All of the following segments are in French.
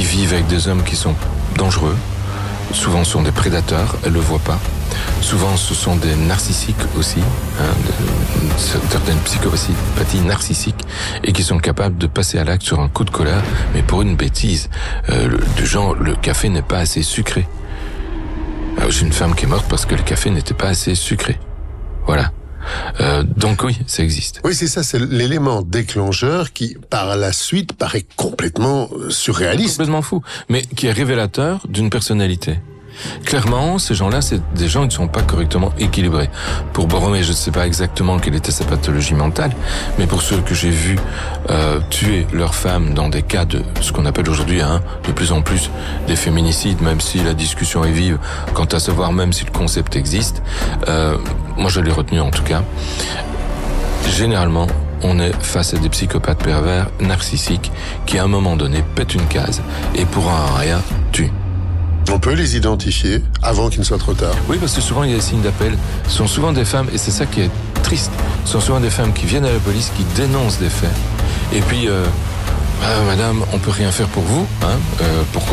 qui vivent avec des hommes qui sont dangereux. Souvent, ce sont des prédateurs, elles ne le voient pas. Souvent, ce sont des narcissiques aussi, certaines psychopathies narcissiques, et qui sont capables de passer à l'acte sur un coup de colère, mais pour une bêtise, du genre, le café n'est pas assez sucré. Alors, j'ai une femme qui est morte parce que le café n'était pas assez sucré. Voilà. Donc oui, ça existe. Oui, c'est ça, c'est l'élément déclencheur qui, par la suite, paraît complètement surréaliste. Complètement fou, mais qui est révélateur d'une personnalité. Clairement, ces gens-là, c'est des gens qui ne sont pas correctement équilibrés. Pour Borromée, je ne sais pas exactement quelle était sa pathologie mentale, mais pour ceux que j'ai vus tuer leurs femmes dans des cas de ce qu'on appelle aujourd'hui de plus en plus des féminicides, même si la discussion est vive quant à savoir même si le concept existe, moi je l'ai retenu en tout cas. Généralement, on est face à des psychopathes pervers narcissiques qui à un moment donné pètent une case et pour un rien tuent. On peut les identifier avant qu'il ne soit trop tard. Oui, parce que souvent il y a des signes d'appel. Ce sont souvent des femmes, et c'est ça qui est triste, ce sont souvent des femmes qui viennent à la police, qui dénoncent des faits. Et puis, madame, on peut rien faire pour vous. Pourquoi ?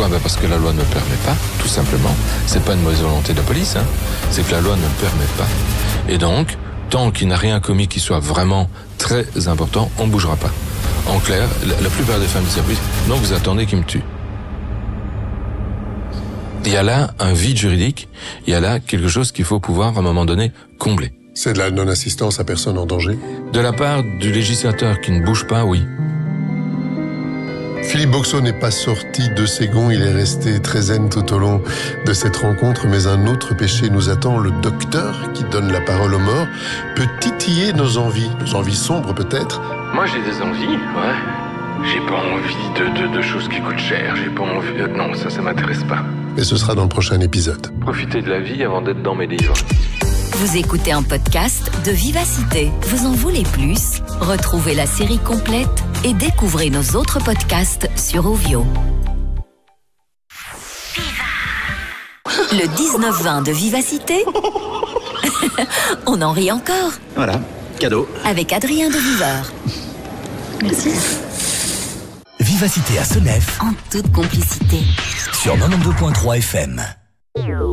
Parce que la loi ne le permet pas, tout simplement. C'est pas une mauvaise volonté de la police, c'est que la loi ne le permet pas. Et donc, tant qu'il n'a rien commis qui soit vraiment très important, on ne bougera pas. En clair, la plupart des femmes du service, non, vous attendez qu'il me tue. Il y a là un vide juridique, il y a là quelque chose qu'il faut pouvoir, à un moment donné, combler. C'est de la non-assistance à personne en danger. De la part du législateur qui ne bouge pas, oui. Philippe Boxeau n'est pas sorti de ses gonds, il est resté très zen tout au long de cette rencontre, mais un autre péché nous attend. Le docteur, qui donne la parole aux morts, peut titiller nos envies sombres peut-être. Moi j'ai des envies, ouais. J'ai pas envie de choses qui coûtent cher, j'ai pas envie... Non, ça m'intéresse pas. Et ce sera dans le prochain épisode. Profitez de la vie avant d'être dans mes livres. Vous écoutez un podcast de Vivacité. Vous en voulez plus ? Retrouvez la série complète et découvrez nos autres podcasts sur Ovio. Le 19-20 de Vivacité. On en rit encore. Voilà, cadeau. Avec Adrien de Viveur. Merci. Vivacité à Senef. En toute complicité. Sur 92.3 FM.